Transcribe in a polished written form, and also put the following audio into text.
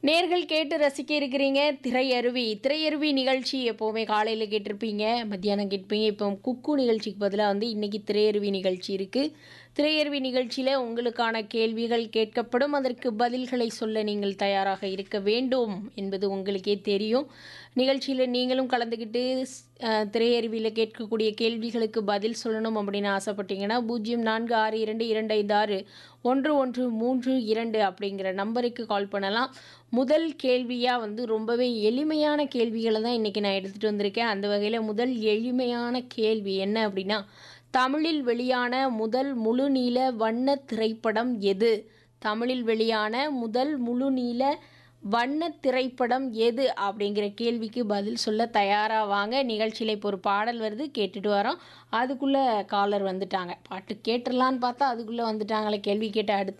நேர்கள் கேட்டு ரசிக்க இருக்கிறீங்க திரையருவி. திரையருவி நிகழ்ச்சி எப்போவுமே காலையில் கேட்டிருப்பீங்க, மத்தியானம் கேட்பீங்க. இப்போ குக்கு நிகழ்ச்சிக்கு பதிலாக இன்னைக்கு திரையருவி நிகழ்ச்சி இருக்குது. திரையருவி நிகழ்ச்சியில் உங்களுக்கான கேள்விகள் கேட்கப்படும். அதற்கு பதில்களை சொல்ல நீங்கள் தயாராக இருக்க வேண்டும் என்பது உங்களுக்கே தெரியும். நிகழ்ச்சியில் நீங்களும் கலந்துக்கிட்டு திரையருவியில் கேட்கக்கூடிய கேள்விகளுக்கு பதில் சொல்லணும் அப்படின்னு ஆசைப்பட்டீங்கன்னா 0462261132 அப்படிங்கிற நம்பருக்கு கால் பண்ணலாம். முதல் கேள்வியாக ரொம்பவே எளிமையான கேள்விகளை தான் இன்றைக்கி நான் எடுத்துகிட்டு வந்திருக்கேன். அந்த வகையில் முதல் எளிமையான கேள்வி என்ன அப்படின்னா, தமிழில் வெளியான முதல் முழுநீள வண்ண திரைப்படம் எது? தமிழில் வெளியான முதல் முழுநீள வண்ண திரைப்படம் எது அப்படிங்கிற கேள்விக்கு பதில் சொல்ல தயாராக வாங்க. நிகழ்ச்சியில் இப்போ ஒரு பாடல் வருது, கேட்டுட்டு வரோம். அதுக்குள்ளே காலர் வந்துட்டாங்க. பாட்டு கேட்டுடலான்னு பார்த்தா அதுக்குள்ளே வந்துட்டாங்களே. கேள்வி கேட்ட அடுத்த